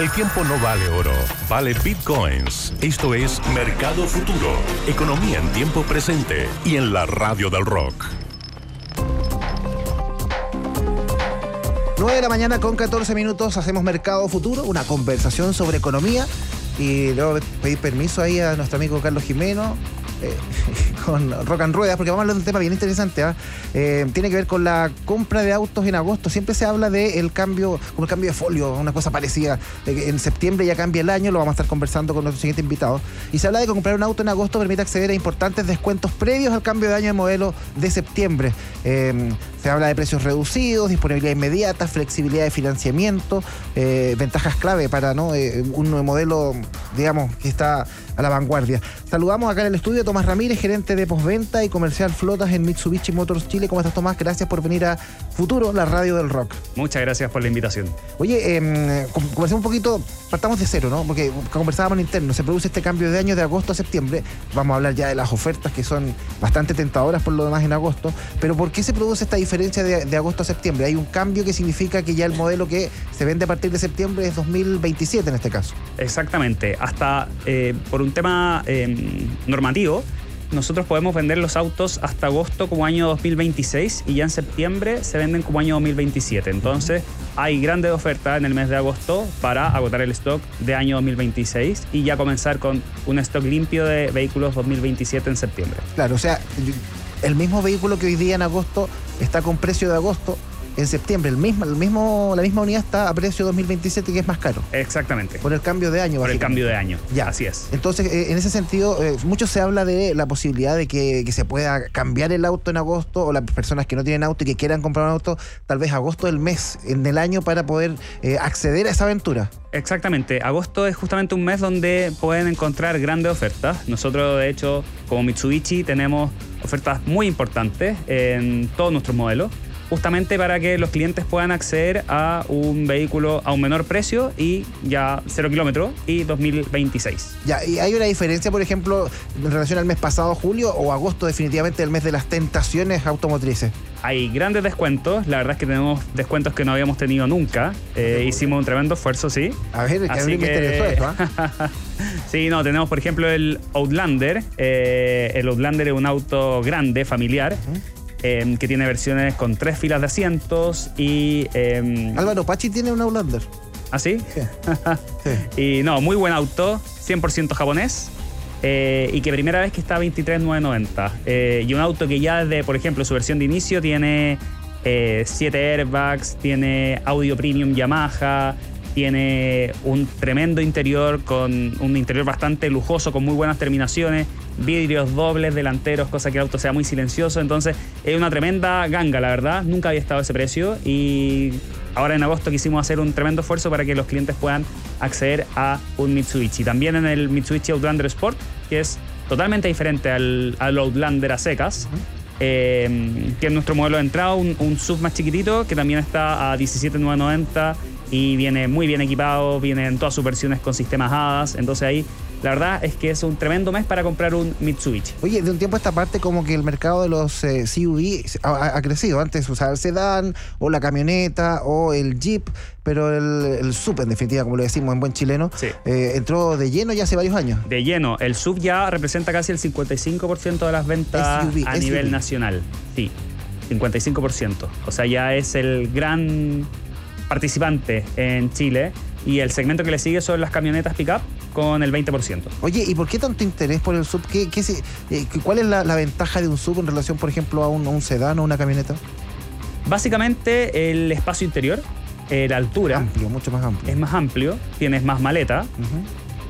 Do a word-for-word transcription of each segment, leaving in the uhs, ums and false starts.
El tiempo no vale oro, vale bitcoins. Esto es Mercado Futuro, economía en tiempo presente y en la radio del rock. nueve de la mañana con catorce minutos, hacemos Mercado Futuro, una conversación sobre economía. Y luego pedir permiso ahí a nuestro amigo Carlos Jimeno eh, con Rock and Ruedas, porque vamos a hablar de un tema bien interesante. ¿eh? Eh, tiene que ver con la compra de autos en agosto. Siempre se habla del cambio, como el cambio de folio, una cosa parecida. Eh, en septiembre ya cambia el año, lo vamos a estar conversando con nuestro siguiente invitado. Y se habla de que comprar un auto en agosto permite acceder a importantes descuentos previos al cambio de año de modelo de septiembre. Eh, Se habla de precios reducidos, disponibilidad inmediata, flexibilidad de financiamiento, eh, ventajas clave para ¿no? eh, un modelo, digamos, que está a la vanguardia. Saludamos acá en el estudio a Tomás Ramírez, gerente de postventa y comercial flotas en Mitsubishi Motors Chile. ¿Cómo estás, Tomás? Gracias por venir a Futuro, la radio del rock. Muchas gracias por la invitación. Oye, eh, conversemos un poquito, partamos de cero, ¿no? Porque conversábamos en interno, se produce este cambio de año de agosto a septiembre. Vamos a hablar ya de las ofertas que son bastante tentadoras por lo demás en agosto. Pero ¿por qué se produce esta diferencia? Diferencia de, de agosto a septiembre? Hay un cambio que significa que ya el modelo que se vende a partir de septiembre es dos mil veintisiete en este caso. Exactamente. Hasta eh, por un tema eh, normativo, nosotros podemos vender los autos hasta agosto como año dos mil veintiséis y ya en septiembre se venden como año dos mil veintisiete. Entonces uh-huh. hay grandes ofertas en el mes de agosto para agotar el stock de año dos mil veintiséis y ya comenzar con un stock limpio de vehículos dos mil veintisiete en septiembre. Claro, o sea, el mismo vehículo que hoy día en agosto está con precio de agosto, en septiembre el mismo, el mismo, la misma unidad está a precio dos mil veintisiete, que es más caro. Exactamente. Por el cambio de año. Por el cambio de año, ya. Así es. Entonces, eh, en ese sentido, eh, mucho se habla de la posibilidad de que, que se pueda cambiar el auto en agosto, o las personas que no tienen auto y que quieran comprar un auto, tal vez agosto del mes, en el año, para poder eh, acceder a esa aventura. Exactamente. Agosto es justamente un mes donde pueden encontrar grandes ofertas. Nosotros, de hecho, como Mitsubishi, tenemos ofertas muy importantes en todos nuestros modelos, justamente para que los clientes puedan acceder a un vehículo a un menor precio y ya cero kilómetros y dos mil veintiséis. Ya, ¿y hay una diferencia, por ejemplo, en relación al mes pasado, julio, o agosto definitivamente el mes de las tentaciones automotrices? Hay grandes descuentos, la verdad es que tenemos descuentos que no habíamos tenido nunca. Eh, hicimos un tremendo esfuerzo, sí. A ver, que a mí me interesó esto, ¿eh? Sí, no, tenemos por ejemplo el Outlander. Eh, el Outlander es un auto grande, familiar, uh-huh. eh, que tiene versiones con tres filas de asientos y... Eh, Álvaro Pachi tiene un Outlander. ¿Ah, sí? Sí. Sí. Y no, muy buen auto, cien por ciento japonés. Eh, y que primera vez que está a veintitrés mil novecientos noventa. Eh, y un auto que ya desde, por ejemplo, su versión de inicio tiene eh, siete airbags, tiene audio premium Yamaha, tiene un tremendo interior, con un interior bastante lujoso, con muy buenas terminaciones, vidrios dobles delanteros, cosa que el auto sea muy silencioso. Entonces es una tremenda ganga, la verdad. Nunca había estado a ese precio y ahora en agosto quisimos hacer un tremendo esfuerzo para que los clientes puedan acceder a un Mitsubishi. También en el Mitsubishi Outlander Sport, que es totalmente diferente al, al Outlander a secas, uh-huh. eh, que es nuestro modelo de entrada, un, un sub más chiquitito que también está a diecisiete mil novecientos noventa y viene muy bien equipado, viene en todas sus versiones con sistemas A D A S. Entonces ahí la verdad es que es un tremendo mes para comprar un Mitsubishi. Oye, de un tiempo a esta parte como que el mercado de los eh, C U V ha, ha crecido. Antes usaba el sedán o la camioneta o el Jeep, pero el, el S U V, en definitiva, como lo decimos en buen chileno, sí. eh, entró de lleno ya hace varios años. De lleno. El S U V ya representa casi el cincuenta y cinco por ciento de las ventas S U V, a S U V. Nivel nacional. Sí, cincuenta y cinco por ciento. O sea, ya es el gran participante en Chile. Y el segmento que le sigue son las camionetas pick-up con el veinte por ciento. Oye, ¿y por qué tanto interés por el S U V? ¿Qué, qué se, eh, ¿Cuál es la, la ventaja de un S U V en relación, por ejemplo, a un, a un sedán o una camioneta? Básicamente el espacio interior, eh, la altura. Amplio, mucho más amplio. Es más amplio, tienes más maleta uh-huh.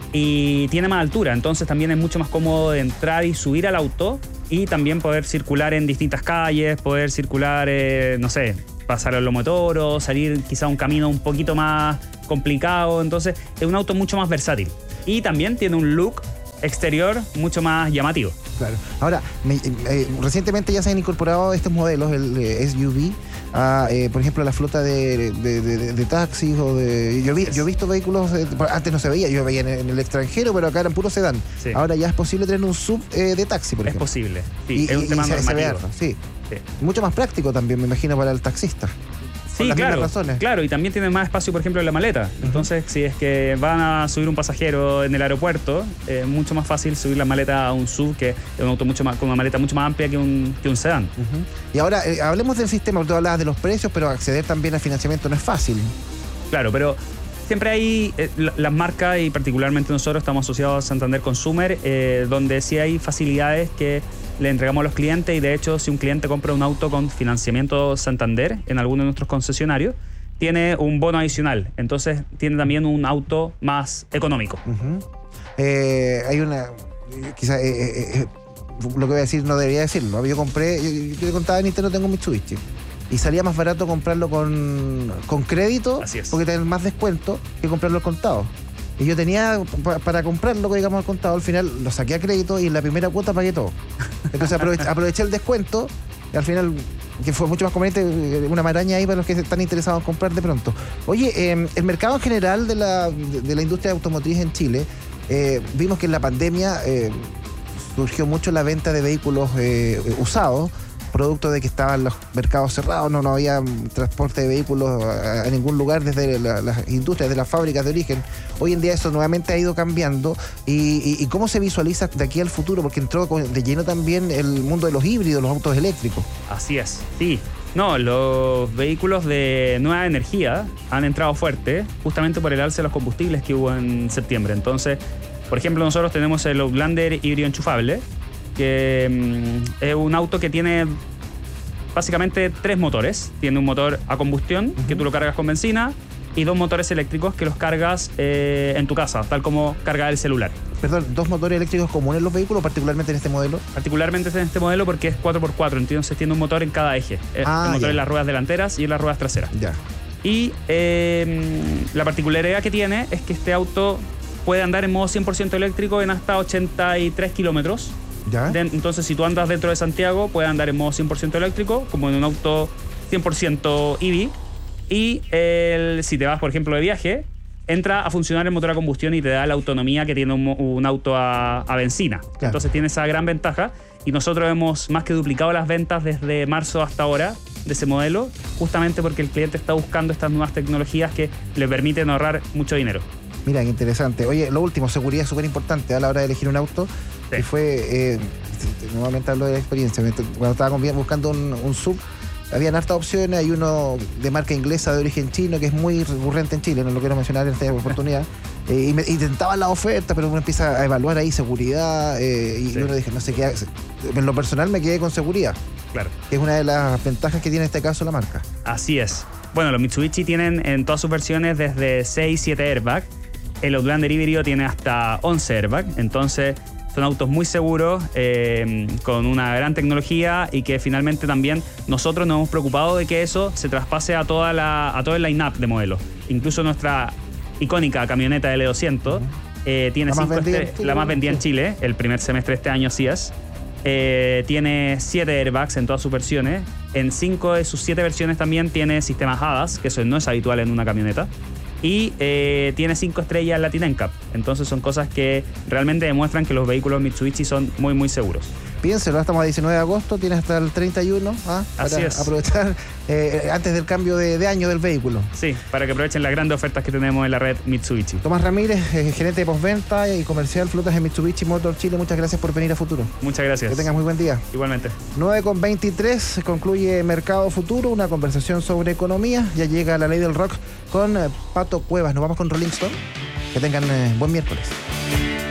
y tiene más altura. Entonces también es mucho más cómodo de entrar y subir al auto y también poder circular en distintas calles, poder circular, eh, no sé, pasar al lomo de toro, salir quizá a un camino un poquito más complicado. Entonces es un auto mucho más versátil y también tiene un look exterior mucho más llamativo. Claro. Ahora, me, eh, recientemente ya se han incorporado estos modelos, el eh, S U V, a, eh, por ejemplo, a la flota de, de, de, de taxis o de... Yo, vi, yo he visto vehículos, eh, antes no se veía, yo veía en, en el extranjero, pero acá eran puro sedán. Sí. Ahora ya es posible tener un sub eh, de taxi, por es ejemplo. Es posible, sí, y, es un y, tema y normativo. Se ve, sí. Sí. Mucho más práctico también, me imagino, para el taxista. Sí, Sí, las claro, mismas razones. claro, y también tienen más espacio, por ejemplo, en la maleta. Uh-huh. Entonces, si es que van a subir un pasajero en el aeropuerto, es eh, mucho más fácil subir la maleta a un S U V, que es un auto mucho más, con una maleta mucho más amplia que un, que un sedán. Uh-huh. Y ahora, eh, hablemos del sistema, porque tú hablabas de los precios, pero acceder también al financiamiento no es fácil. Claro, pero siempre hay eh, las marcas, y particularmente nosotros estamos asociados a Santander Consumer, eh, donde sí hay facilidades que le entregamos a los clientes, y de hecho si un cliente compra un auto con financiamiento Santander en alguno de nuestros concesionarios, tiene un bono adicional, entonces tiene también un auto más económico. Uh-huh. eh, hay una, quizás eh, eh, eh, lo que voy a decir no debería decirlo, yo compré, yo, yo te contaba en Nintendo, tengo un Mitsubishi, y salía más barato comprarlo con, con crédito, porque tenés más descuento, que comprarlo al contado. Y yo tenía, pa, para comprarlo, digamos, al contado, al final lo saqué a crédito y en la primera cuota pagué todo. Entonces aproveché, aproveché el descuento y al final, que fue mucho más conveniente, una maraña ahí para los que están interesados en comprar de pronto. Oye, eh, el mercado en general de la, de, de la industria automotriz en Chile, eh, vimos que en la pandemia eh, surgió mucho la venta de vehículos eh, usados, producto de que estaban los mercados cerrados, no, no había transporte de vehículos a, a ningún lugar desde la, las industrias, desde las fábricas de origen. Hoy en día eso nuevamente ha ido cambiando. ¿Y, y, y cómo se visualiza de aquí al futuro? Porque entró de lleno también el mundo de los híbridos, los autos eléctricos. Así es, sí. No, los vehículos de nueva energía han entrado fuerte justamente por el alza de los combustibles que hubo en septiembre. Entonces, por ejemplo, nosotros tenemos el Outlander híbrido enchufable, que mm, es un auto que tiene básicamente tres motores. Tiene un motor a combustión, uh-huh, que tú lo cargas con benzina, y dos motores eléctricos que los cargas eh, en tu casa, tal como cargar el celular. Perdón, ¿dos motores eléctricos comunes en los vehículos, particularmente en este modelo? Particularmente en este modelo porque es cuatro por cuatro, entonces tiene un motor en cada eje. Ah, el motor ya. En las ruedas delanteras y en las ruedas traseras. Ya. Y eh, la particularidad que tiene es que este auto puede andar en modo cien por ciento eléctrico en hasta ochenta y tres kilómetros. ¿Ya? De, entonces, si tú andas dentro de Santiago, puedes andar en modo cien por ciento eléctrico, como en un auto cien por ciento E V. Y el, si te vas, por ejemplo, de viaje, entra a funcionar el motor a combustión y te da la autonomía que tiene un, un auto a, a benzina. Claro. Entonces tiene esa gran ventaja. Y nosotros hemos más que duplicado las ventas desde marzo hasta ahora de ese modelo, justamente porque el cliente está buscando estas nuevas tecnologías que le permiten ahorrar mucho dinero. Mira, qué interesante. Oye, lo último, seguridad es súper importante a la hora de elegir un auto. Sí. Y fue, eh, nuevamente hablo de la experiencia, cuando estaba buscando un, un S U V, habían hartas opciones. Hay uno de marca inglesa de origen chino que es muy recurrente en Chile, no lo quiero mencionar en esta oportunidad. Eh, y me intentaba la oferta, pero uno empieza a evaluar ahí seguridad, eh, y sí. uno dije, no sé qué. En lo personal me quedé con seguridad. Claro. Que es una de las ventajas que tiene en este caso la marca. Así es. Bueno, los Mitsubishi tienen en todas sus versiones desde seis, siete airbags. El Outlander híbrido tiene hasta once airbags. Entonces, son autos muy seguros, eh, con una gran tecnología, y que finalmente también nosotros nos hemos preocupado de que eso se traspase a toda la a todo el line-up de modelos. Incluso nuestra icónica camioneta L doscientos, uh-huh, eh, tiene la, cinco más estre- la más vendida en Chile, el primer semestre de este año así es. Eh, tiene siete airbags en todas sus versiones. En cinco de sus siete versiones también tiene sistemas A D A S, que eso no es habitual en una camioneta. Y eh, tiene cinco estrellas Latin N C A P. Entonces son cosas que realmente demuestran que los vehículos Mitsubishi son muy, muy seguros. Piénselo, estamos a diecinueve de agosto, tienes hasta el treinta y uno, ¿ah? Para Así es. aprovechar eh, antes del cambio de, de año del vehículo. Sí, para que aprovechen las grandes ofertas que tenemos en la red Mitsubishi. Tomás Ramírez, eh, gerente de postventa y comercial flotas de Mitsubishi Motor Chile, muchas gracias por venir a Futuro. Muchas gracias. Que tengas muy buen día. Igualmente. nueve con veintitrés, concluye Mercado Futuro, una conversación sobre economía. Ya llega la ley del rock con eh, Pato Cuevas. Nos vamos con Rolling Stone. Que tengan eh, buen miércoles.